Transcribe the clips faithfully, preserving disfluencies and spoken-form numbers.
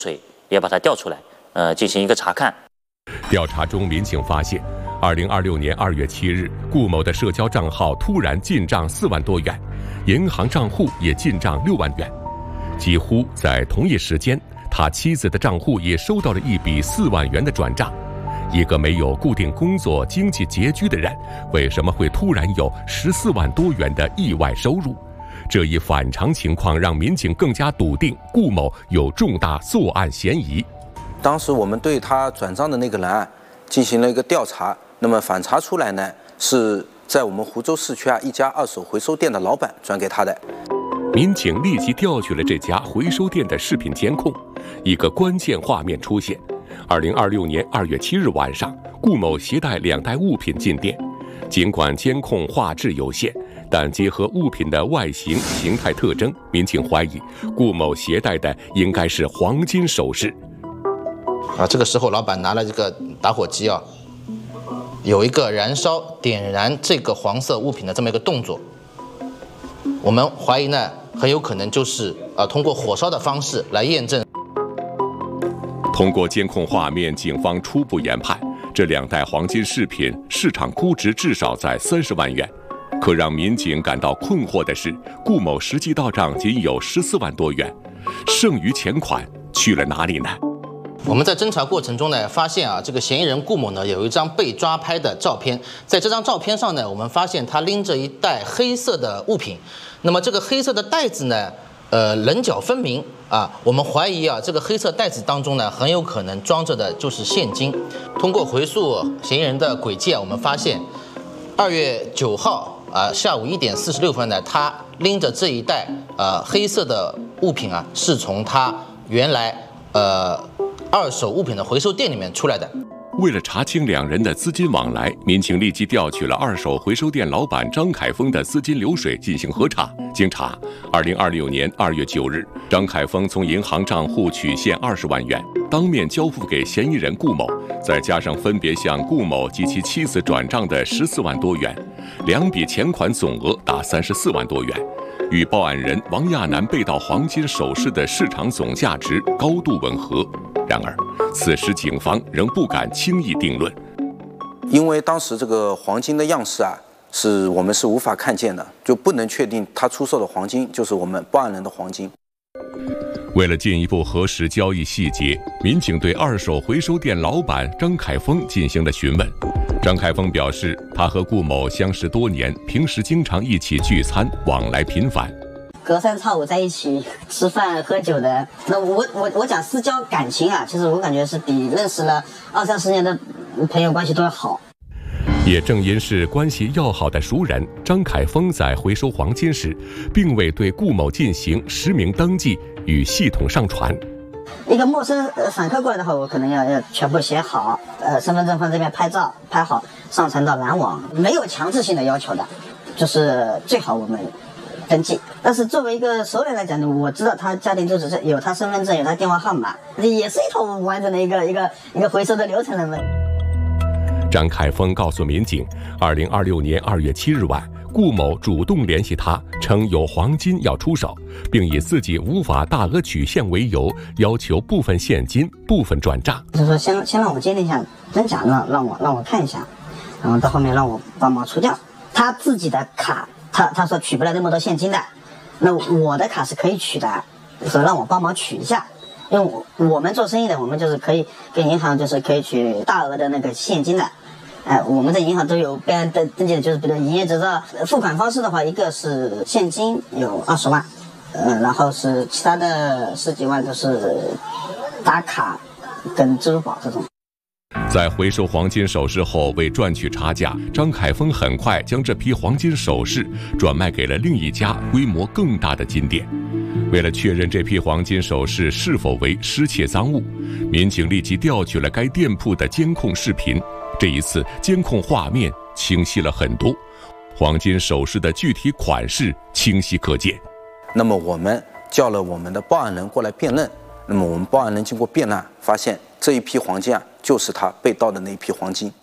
水也把它调出来，呃，进行一个查看。 调查中，民警发现，二零二六年二月七日，顾某的社交账号突然进账四万多元，银行账户也进账六万元。几乎在同一时间，他妻子的账户也收到了一笔四万元的转账。一个没有固定工作、经济拮据的人，为什么会突然有十四万多元的意外收入？这一反常情况让民警更加笃定顾某有重大作案嫌疑。 当时我们对他转账的那个人啊进行了一个调查，那么反查出来呢，是在我们湖州市区啊一家二手回收店的老板转给他的。 民警立即调取了这家回收店的视频监控，一个关键画面出现。二零二六年二月七日晚上，顾某携带两袋物品进店。尽管监控画质有限，但结合物品的外形、形态特征，民警怀疑顾某携带的应该是黄金首饰。 啊，这个时候老板拿了这个打火机啊，有一个燃烧、点燃这个黄色物品的这么一个动作。我们怀疑呢，很有可能就是啊，通过火烧的方式来验证。 通过监控画面，警方初步研判，这两袋黄金饰品市场估值至少在三十万元。可让民警感到困惑的是，顾某实际到账仅有十四万多元，剩余钱款去了哪里呢？ 我们在侦查过程中呢，发现啊，这个嫌疑人顾某呢有一张被抓拍的照片，在这张照片上呢，我们发现他拎着一袋黑色的物品，那么这个黑色的袋子呢，呃，棱角分明啊，我们怀疑啊，这个黑色袋子当中呢，很有可能装着的就是现金。通过回溯嫌疑人的轨迹啊，我们发现，二月九号啊下午一点四十六分呢，他拎着这一袋呃黑色的物品啊，是从他原来呃。二手物品的回收店里面出来的。 为了查清两人的资金往来，民警立即调取了二手回收店老板张凯峰的资金流水进行核查。经查，二零二六年二月九日，张凯峰从银行账户取现二十万元，当面交付给嫌疑人顾某，再加上分别向顾某及其妻子转账的十四万多元，两笔钱款总额达三十四万多元，与报案人王亚楠被盗黄金首饰的市场总价值高度吻合。然而，此时警方仍不敢轻易定论， 因为当时这个黄金的样式啊，是我们是无法看见的，就不能确定他出售的黄金就是我们报案人的黄金。 为了进一步核实交易细节，民警对二手回收店老板张凯峰进行了询问。张凯峰表示，他和顾某相识多年，平时经常一起聚餐，往来频繁。 隔三差五在一起吃饭喝酒的，那我我我讲私交感情啊，其实我感觉是比认识了二三十年的朋友关系都要好。 也正因是关系要好的熟人，张凯峰在回收黄金时，并未对顾某进行实名登记与系统上传。 一个陌生访客过来的话，我可能要要全部写好，呃，身份证放这边拍照拍好，上传到蓝网，没有强制性的要求的，就是最好我们登记。但是作为一个熟人来讲呢，我知道他家庭住址是有他身份证，有他电话号码，也是一套完整的一个一个一个回收的流程了嘛。 张凯峰告诉民警，二零二六年二月七日晚，顾某主动联系他，称有黄金要出手，并以自己无法大额取现为由，要求部分现金、部分转账。 就是说先先让我鉴定一下真假，让让我让我看一下，然后到后面让我帮忙出掉他自己的卡。他他说取不了那么多现金的，那我的卡是可以取的，说让我帮忙取一下，因为我我们做生意的，我们就是可以跟银行就是可以取大额的那个现金的，哎、呃，我们在银行都有备案登登记的，就是比如营业执照，付款方式的话，一个是现金有二十万，呃，然后是其他的十几万都是打卡跟支付宝这种。 在回收黄金首饰后，为赚取差价，张凯峰很快将这批黄金首饰转卖给了另一家规模更大的金店。为了确认这批黄金首饰是否为失窃赃物，民警立即调取了该店铺的监控视频。这一次，监控画面清晰了很多，黄金首饰的具体款式清晰可见。 那么我们叫了我们的报案人过来辨认，那么我们报案人经过辨认，发现这一批黄金啊，就是他被盗的那一批黄金。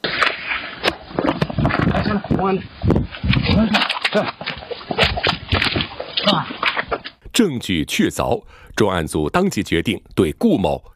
证据确凿，专案组当即决定对顾某